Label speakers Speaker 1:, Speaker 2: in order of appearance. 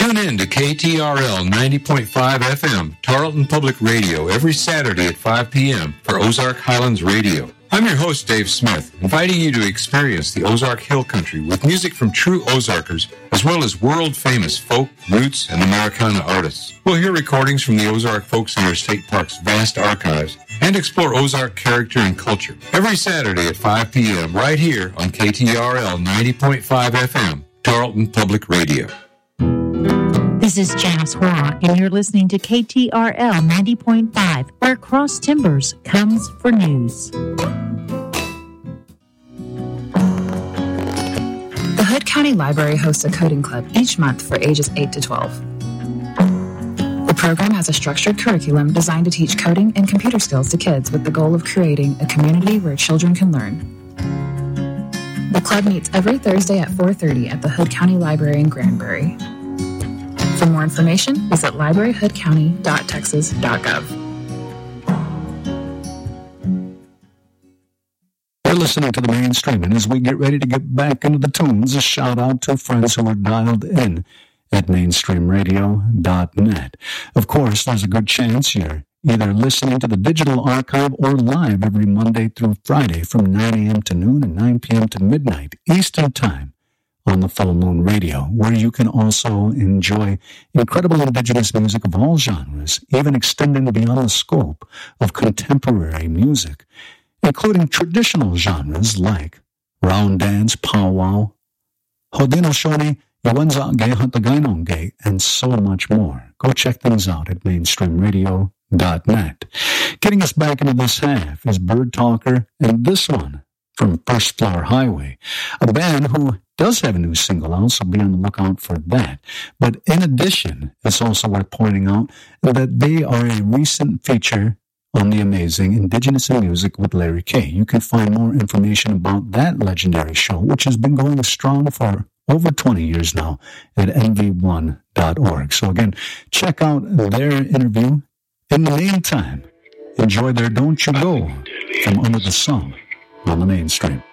Speaker 1: Tune in to KTRL 90.5 FM, Tarleton Public Radio, every Saturday at 5 p.m. for Ozark Highlands Radio. I'm your host, Dave Smith, inviting you to experience the Ozark Hill Country with music from true Ozarkers, as well as world-famous folk, roots, and Americana artists. We'll hear recordings from the Ozark Folk Center State Park's vast archives and explore Ozark character and culture. Every Saturday at 5 p.m. right here on KTRL 90.5 FM, Tarleton Public Radio.
Speaker 2: This is Janice Hurlock, and you're listening to KTRL 90.5, where Cross Timbers comes for news.
Speaker 3: The Hood County Library hosts a coding club each month for ages 8 to 12. The program has a structured curriculum designed to teach coding and computer skills to kids with the goal of creating a community where children can learn. The club meets every Thursday at 4:30 at the Hood County Library in Granbury. For more information, visit libraryhoodcounty.texas.gov.
Speaker 4: You're listening to the Mainstream, and as we get ready to get back into the tunes, a shout out to friends who are dialed in at mainstreamradio.net. Of course, there's a good chance you're either listening to the digital archive or live every Monday through Friday from 9 a.m. to noon and 9 p.m. to midnight Eastern Time on the Full Moon Radio, where you can also enjoy incredible indigenous music of all genres, even extending beyond the scope of contemporary music, including traditional genres like round dance, powwow, Haudenosaunee, Yawanzage, Huntagainonge, and so much more. Go check things out at mainstreamradio.net. Getting us back into this half is Bird Talker, and this one from First Floor Highway, a band who does have a new single out, so be on the lookout for that. But in addition, it's also worth pointing out that they are a recent feature on the amazing Indigenous in Music with Larry K. You can find more information about that legendary show, which has been going strong for over 20 years now, at nv1.org. So again, check out their interview. In the meantime, enjoy their Don't You Go from Under the Sun on the Mainstream.